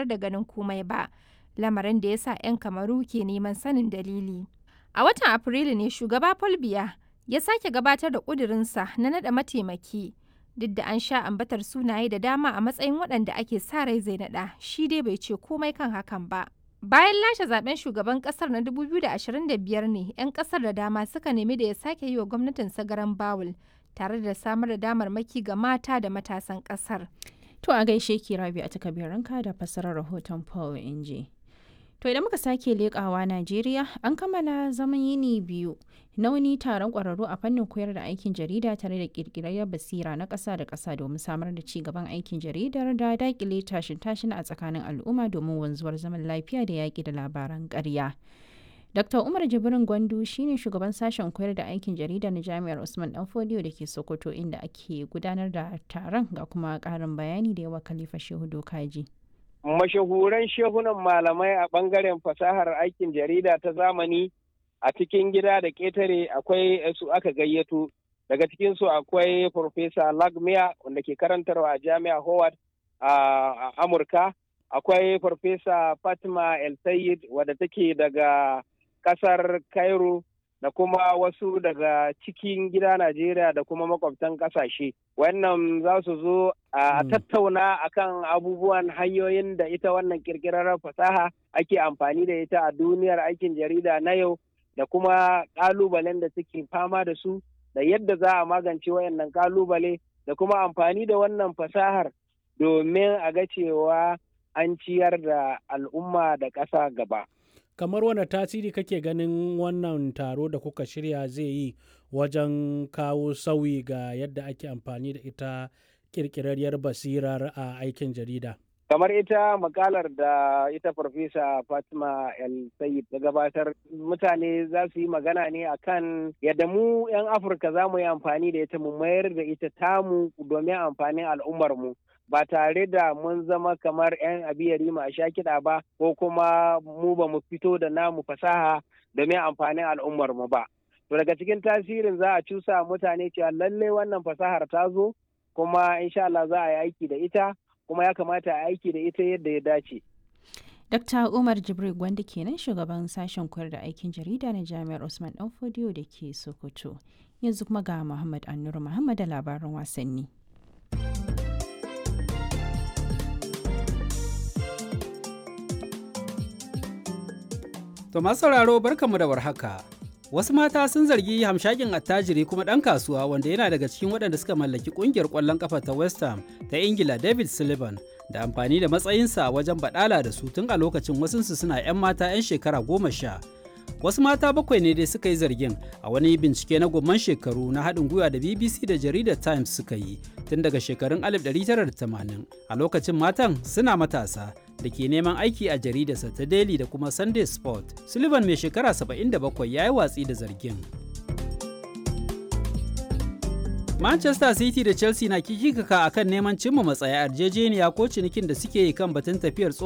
tare da ganin komai ba, lamarin da ya sa 'yan Kamaru ke neman sanin dalili. A watan Afrilu ne shugaba Paul Biya ya sake gabatar da ƙudurinsa na naɗa mataimaki, duk da an sha ambatar sunaye da dama a matsayin waɗanda ake sa rai zai naɗa, shi dai bai ce komai kan hakan ba. Bayan lashe zaben shugaban kasar na 2025 ne 'yan kasar da dama suka nemi da ya sake yi wa gwamnatin garan bawul tare da samar da damarmaki ga mata da matasan kasar. To a gaishe ki Rabi a takabiranka da fassarar rahoton Paul Inji. To idan muka sake leƙawa Najeriya an kammala zaman yini biyu na wani taron ƙwararru a fannin koyar da aikin jarida tare da ƙirƙirar basira na ƙasa da ƙasa domin samar da ci gaban aikin jaridar da daƙile tashin a tsakanin al'umma domin wanzuwar zaman lafiya da yaƙi da labaran ƙarya. Dr. Umar Jibrin Gwandu shine shugaban sashen koyar da aikin jarida na Jami'ar Usman Danfodiyo da ke Sokoto inda ake gudanar da taron ga kuma ƙarin bayani da yawa Khalifa Shehu Dokaji. Mashahuran shehunan malamai a ɓangaren fasahar aikin jarida ta zamani a cikin gida da ƙetare akwai su aka gayyato. Daga cikinsu akwai Profesa Lagmia wanda ke karantarwa a Jami'a Howard a Amurka. Akwai Profesa Fatima El Sayed wadda take daga ƙasar Cairo da kuma wasu daga cikin gida Najeriya da kuma makwabtan ƙasashe. Wannan za su zo a tattauna akan abubuwan hanyoyin da ita wannan ƙirƙirar fasaha ake amfani da ita a duniyar aikin jarida na yau da kuma ƙalubalen da suke fama da su da yadda za a magance wayannan ƙalubale da kuma amfani da wannan fasahar domin a ga cewa an ciyar da al'umma da ƙasa gaba. Kamar wani tasiri kake ganin wannan taro da kuka shirya zai yi wajen kawo sauyi ga yadda ake amfani da ita ƙirƙirarriyar basirar a aikin jarida? Kamar ita makalar da ita Farfesa Fatima El Sayed ta gabatar, mutane za su yi magana ne akan yadda mu 'yan Afirka za mu yi amfani da ita mu mayar da ita tamu domin amfanin al'ummarmu. Ba tare da mun zama kamar 'yan abiyari a sha kiɗa ba ko kuma mu ba mu fito da namu fasaha domin amfanin al'ummarmu ba. To daga cikin tasirin za a cusa mutane cewa lallai wannan fasahar ta zo kuma insha Allah za a yi aiki da ita kuma ya kamata a aiki da ita yadda ya dace. Dr. Umar Jibril Gwanda kenan shugaban sashen koyar da aikin jarida na Jami'ar Usman Danfodiyo da ke Sokoto. Yanzu kuma ga Muhammad Annur Muhammad da labaran wasanni. To masu sauraro barkanmu da warhaka. Wasu mata sun zargi hamshakin attajiri kuma ɗan kasuwa wanda yana daga cikin waɗanda suka mallaki ƙungiyar ƙwallon ƙafa ta West Ham ta Ingila David Sullivan da amfani da matsayinsa wajen baɗala da su tun a lokacin wasunsu suna 'yan mata 'yan shekara 10. Wasu mata 7 ne dai suka yi zargin a wani bincike na gomman shekaru na haɗin gwiwa da BBC da jaridar Times suka yi tun daga shekarun 1980 a lokacin matan suna matasa da ke neman aiki a jaridarsa ta Daily da kuma Sunday Sport. Sullivan mai shekara 77 ya yi watsi da zargin. Manchester City da Chelsea na kikikaka akan neman cimma matsaya yarjejeniya ko cinikin da suke yi kan batun tafiyar